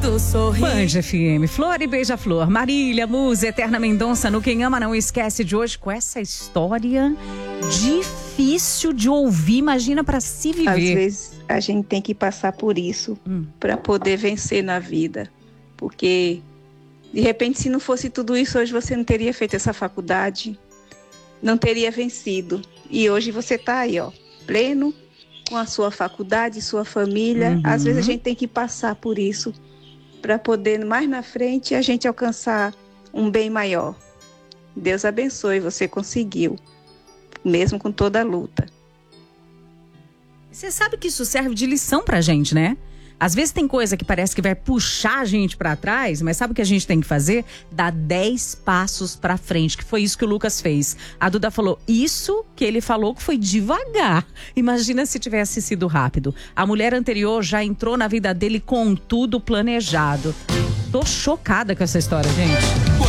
todo sorriso. Band FM, Flor e Beija-Flor, Marília, Musa, Eterna Mendonça, no Quem Ama Não Esquece de hoje, com essa história difícil de ouvir, imagina para se viver. Às vezes a gente tem que passar por isso para poder vencer na vida, porque de repente se não fosse tudo isso, hoje você não teria feito essa faculdade, não teria vencido, e hoje você está aí, ó, pleno, com a sua faculdade, sua família. Às vezes a gente tem que passar por isso para poder, mais na frente, a gente alcançar um bem maior. Deus abençoe, você conseguiu, mesmo com toda a luta. Você sabe que isso serve de lição pra gente, né? Às vezes tem coisa que parece que vai puxar a gente pra trás, mas sabe o que a gente tem que fazer? Dar 10 passos pra frente, que foi isso que o Lucas fez. A Duda falou, isso que ele falou que foi devagar. Imagina se tivesse sido rápido. A mulher anterior já entrou na vida dele com tudo planejado. Tô chocada com essa história, gente.